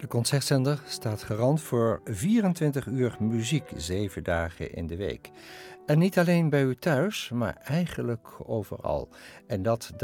De Concertzender staat garant voor 24 uur muziek, 7 dagen in de week. En niet alleen bij u thuis, maar eigenlijk overal. En dat